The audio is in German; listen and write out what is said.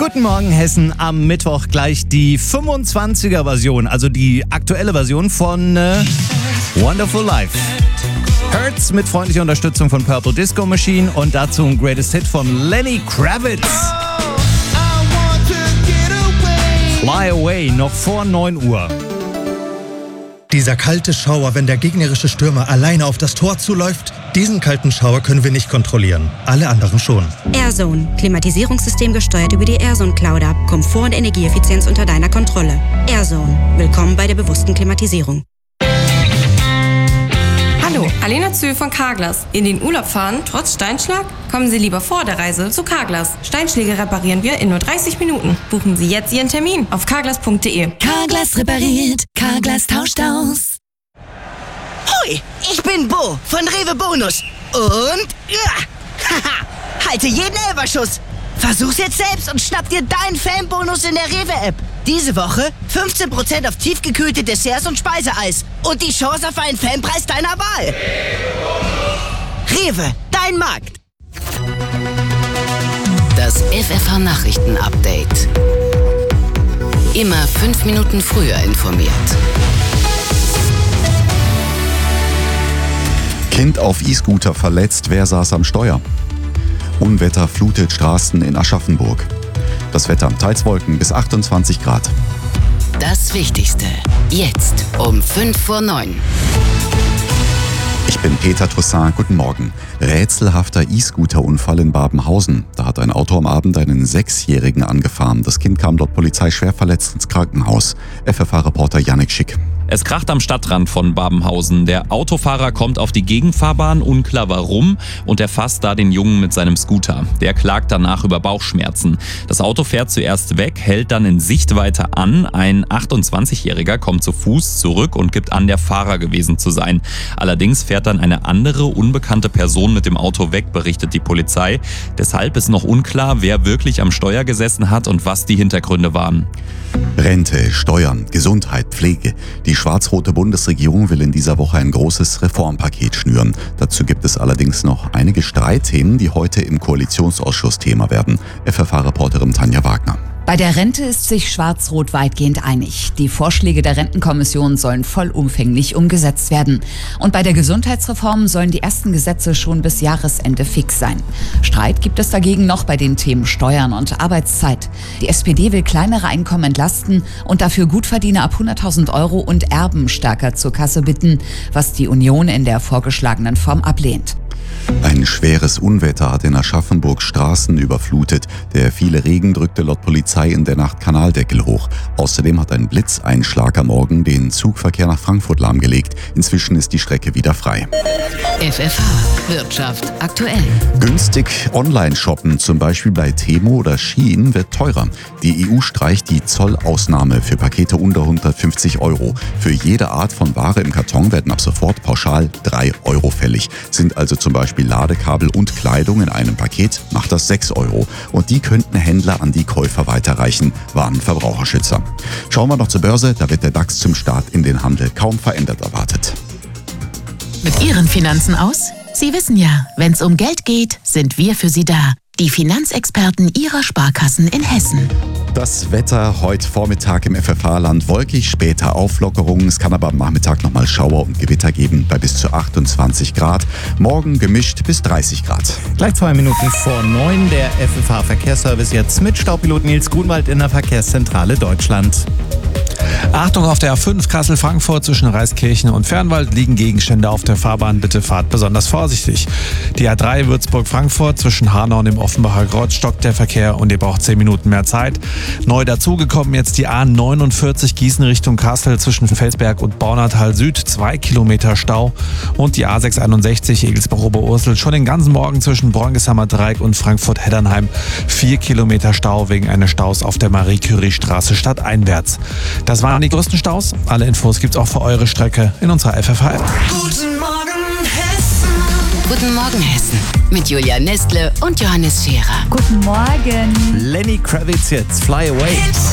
Guten Morgen Hessen, am Mittwoch gleich die 25er Version, also die aktuelle Version von Wonderful Life. Hurts mit freundlicher Unterstützung von Purple Disco Machine und dazu ein Greatest Hit von Lenny Kravitz. Fly Away, noch vor 9 Uhr. Dieser kalte Schauer, wenn der gegnerische Stürmer alleine auf das Tor zuläuft, diesen kalten Schauer können wir nicht kontrollieren. Alle anderen schon. AirZone. Klimatisierungssystem gesteuert über die AirZone Cloud App. Komfort und Energieeffizienz unter deiner Kontrolle. AirZone. Willkommen bei der bewussten Klimatisierung. Hallo, Alena Zöhl von Carglass. In den Urlaub fahren, trotz Steinschlag? Kommen Sie lieber vor der Reise zu Carglass. Steinschläge reparieren wir in nur 30 Minuten. Buchen Sie jetzt Ihren Termin auf carglass.de. Carglass repariert, Carglass tauscht aus. Hoi, ich bin Bo von Rewe Bonus. Und halte jeden Elferschuss. Versuch's jetzt selbst und schnapp dir deinen Fanbonus in der Rewe-App. Diese Woche 15% auf tiefgekühlte Desserts und Speiseeis. Und die Chance auf einen Fanpreis deiner Wahl. Rewe, dein Markt. Das FFH-Nachrichten-Update. Immer 5 Minuten früher informiert. Kind auf E-Scooter verletzt, wer saß am Steuer? Unwetter flutet Straßen in Aschaffenburg. Das Wetter, teils Wolken bis 28 Grad. Das Wichtigste, jetzt um 8:55. Ich bin Peter Toussaint, guten Morgen. Rätselhafter E-Scooter-Unfall in Babenhausen. Da hat ein Auto am Abend einen 6-Jährigen angefahren. Das Kind kam laut Polizei schwer verletzt ins Krankenhaus. FFH-Reporter Yannick Schick. Es kracht am Stadtrand von Babenhausen. Der Autofahrer kommt auf die Gegenfahrbahn, unklar warum, und erfasst da den Jungen mit seinem Scooter. Der klagt danach über Bauchschmerzen. Das Auto fährt zuerst weg, hält dann in Sichtweite an. Ein 28-Jähriger kommt zu Fuß zurück und gibt an, der Fahrer gewesen zu sein. Allerdings fährt dann eine andere, unbekannte Person mit dem Auto weg, berichtet die Polizei. Deshalb ist noch unklar, wer wirklich am Steuer gesessen hat und was die Hintergründe waren. Rente, Steuern, Gesundheit, Pflege. Die schwarz-rote Bundesregierung will in dieser Woche ein großes Reformpaket schnüren. Dazu gibt es allerdings noch einige Streitthemen, die heute im Koalitionsausschuss Thema werden. FFH-Reporterin Tanja Wagner. Bei der Rente ist sich Schwarz-Rot weitgehend einig. Die Vorschläge der Rentenkommission sollen vollumfänglich umgesetzt werden. Und bei der Gesundheitsreform sollen die ersten Gesetze schon bis Jahresende fix sein. Streit gibt es dagegen noch bei den Themen Steuern und Arbeitszeit. Die SPD will kleinere Einkommen entlasten und dafür Gutverdiener ab 100.000 Euro und Erben stärker zur Kasse bitten, was die Union in der vorgeschlagenen Form ablehnt. Ein schweres Unwetter hat in Aschaffenburg Straßen überflutet. Der viele Regen drückte laut Polizei in der Nacht Kanaldeckel hoch. Außerdem hat ein Blitzeinschlag am Morgen den Zugverkehr nach Frankfurt lahmgelegt. Inzwischen ist die Strecke wieder frei. FFH Wirtschaft aktuell. Günstig online shoppen, zum Beispiel bei Temu oder Shein, wird teurer. Die EU streicht die Zollausnahme für Pakete unter 150 Euro. Für jede Art von Ware im Karton werden ab sofort pauschal 3 Euro fällig. Sind also zum Beispiel Ladekabel und Kleidung in einem Paket, macht das 6 Euro. Und die könnten Händler an die Käufer weiterreichen, warnen Verbraucherschützer. Schauen wir noch zur Börse, da wird der DAX zum Start in den Handel kaum verändert erwartet. Mit Ihren Finanzen aus? Sie wissen ja, wenn es um Geld geht, sind wir für Sie da. Die Finanzexperten Ihrer Sparkassen in Hessen. Das Wetter heute Vormittag im FFH-Land wolkig, später Auflockerungen. Es kann aber am Nachmittag nochmal Schauer und Gewitter geben bei bis zu 28 Grad. Morgen gemischt bis 30 Grad. Gleich 2 Minuten vor 9 der FFH-Verkehrsservice jetzt mit Staubpilot Nils Grunwald in der Verkehrszentrale Deutschland. Achtung, auf der A5 Kassel-Frankfurt zwischen Reiskirchen und Fernwald liegen Gegenstände auf der Fahrbahn. Bitte fahrt besonders vorsichtig. Die A3 Würzburg-Frankfurt zwischen Hanau und dem Offenbacher Kreuz stockt der Verkehr und ihr braucht 10 Minuten mehr Zeit. Neu dazugekommen jetzt die A49 Gießen Richtung Kassel zwischen Felsberg und Baunatal Süd. 2 Kilometer Stau. Und die A661 Egelsbach-Oberursel schon den ganzen Morgen zwischen Bräungeshammer Dreieck und Frankfurt-Heddernheim. 4 Kilometer Stau wegen eines Staus auf der Marie-Curie-Straße stadteinwärts. Das waren die größten Staus. Alle Infos gibt's auch für eure Strecke in unserer FFH-App. Guten Morgen Hessen. Guten Morgen Hessen. Mit Julia Nestle und Johannes Scherer. Guten Morgen. Lenny Kravitz jetzt, Fly Away.